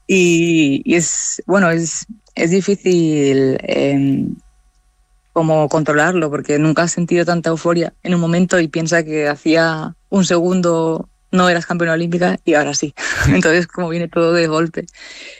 Y es, bueno, es difícil como controlarlo, porque nunca has sentido tanta euforia en un momento y piensa que hacía un segundo no eras campeona olímpica y ahora sí. Entonces, como viene todo de golpe.